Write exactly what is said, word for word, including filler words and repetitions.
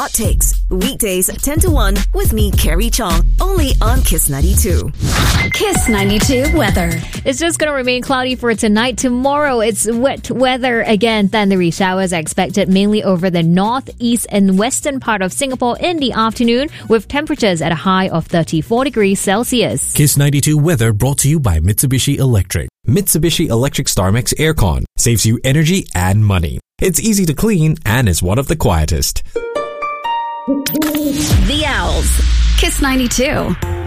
Hot Takes, weekdays ten to one with me, Carrie Chong, only on Kiss ninety-two. Kiss ninety-two weather. It's just going to remain cloudy for tonight. Tomorrow, it's wet weather again. Thundery showers are expected mainly over the north, east, and western part of Singapore in the afternoon, with temperatures at a high of thirty-four degrees Celsius. Kiss ninety-two weather brought to you by Mitsubishi Electric. Mitsubishi Electric StarMax Aircon saves you energy and money. It's easy to clean and is one of the quietest. The Owls. Kiss ninety-two.